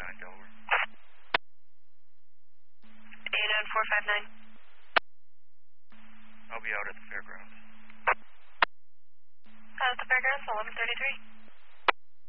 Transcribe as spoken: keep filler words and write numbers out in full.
nine Delaware. A nine four five nine. I'll be out at the fairgrounds. Out at the fairgrounds, eleven thirty-three.